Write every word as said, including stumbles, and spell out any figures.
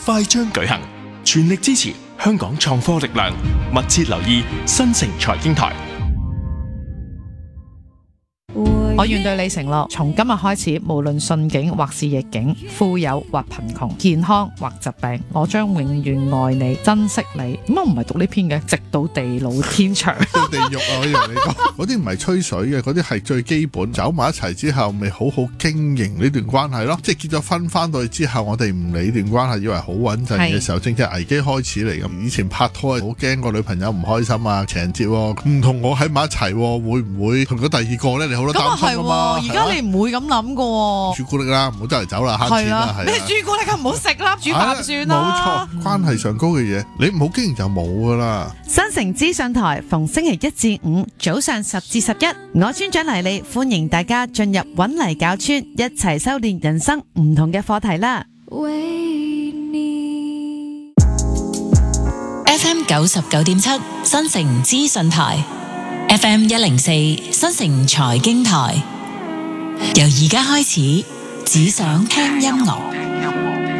快將舉行，全力支持香港創科力量，密切留意新城財經台。 我願對你承諾，從今日開始，無論順境或是逆境，富有或貧窮，健康或疾病，我將永遠愛你、珍惜你。咁啊，唔係讀呢篇嘅，直到地老天長。 到地獄啊！我以為你講嗰啲唔係吹水嘅，嗰啲係最基本。走埋一齊之後，咪好好經營呢段關係咯。即係結咗婚翻到去之後，我哋唔理段關係，以為好穩陣嘅時候，正正危機開始嚟咁。以前拍拖好驚個女朋友唔開心啊，情人節唔同我喺埋一齊，會唔會同咗第二個咧？你好多擔心。 係而家你唔會咁諗噶， 朱古力啦，唔好周圍走啦，慳錢啦，係啊！ 咩朱古力咁唔好食啦，煮飯算啦。 冇錯，關係上高嘅嘢，你唔好經營就冇噶啦。 新城資訊台逢星期一至五早上十至十一，我村長黎利歡迎大家進入搵泥搞村，一齊修煉人生唔同嘅課題啦。 F M 九十九點七新城資訊台。F M 一零四新城財經台，由而家開始，只想聽音樂。